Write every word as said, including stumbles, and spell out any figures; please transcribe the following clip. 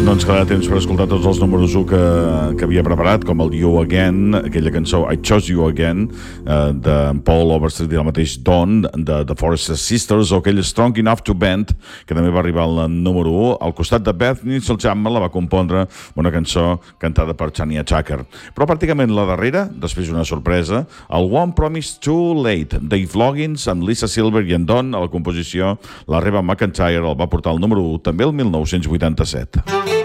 No ens quedarà temps per escoltar tots els números u que, que havia preparat, com el You Again, aquella cançó I Chose You Again, eh, de Paul Overstreet i el mateix Dawn, de The Forest Sisters, o aquell Strong Enough to Bend, que també va arribar al número u. Al costat de Beth Nitzel Chapman la va compondre una cançó cantada per Chania Tucker. Però pràcticament la darrera, després una sorpresa, el One Promise Too Late, Dave Loggins amb Lisa Silver i en Dawn a la composició. La Reba McEntire el va portar al número u també el mil nou-cents vuitanta-set.